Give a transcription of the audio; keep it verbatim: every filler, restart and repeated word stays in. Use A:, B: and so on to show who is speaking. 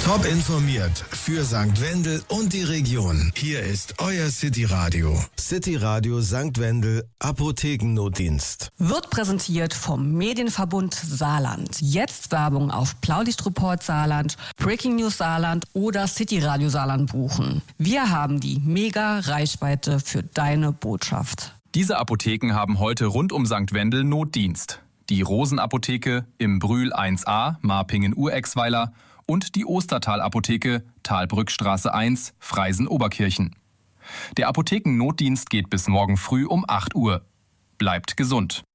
A: Top informiert für Sankt Wendel und die Region. Hier ist euer City Radio. City Radio Sankt Wendel, Apothekennotdienst.
B: Wird präsentiert vom Medienverbund Saarland. Jetzt Werbung auf Blaulichtreport Saarland, Breaking News Saarland oder City Radio Saarland buchen. Wir haben die Mega-Reichweite für deine Botschaft.
C: Diese Apotheken haben heute rund um Sankt Wendel Notdienst. Die Rosenapotheke im Brühl eins a, Marpingen-Urexweiler und die Ostertal-Apotheke, Talbrückstraße eins, Freisen-Oberkirchen. Der Apothekennotdienst geht bis morgen früh um acht Uhr. Bleibt gesund.